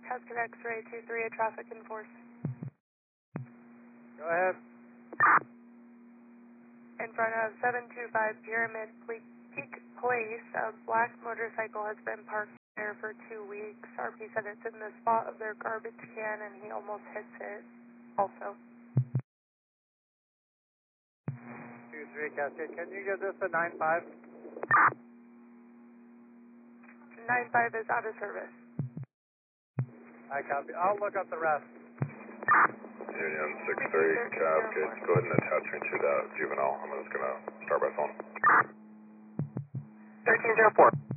Tuscan X-ray 23, a traffic enforce. Go ahead. In front of 725 Pyramid Peak Place, a black motorcycle has been parked there for 2 weeks. RP said it's in the spot of their garbage can and he almost hits it also. 23 Cascade, can you get this at 95? 95 is out of service. I copy. I'll look up the rest. Union 63 Cascade, go ahead and attach me to that juvenile. I'm just going to start by phone. 1304.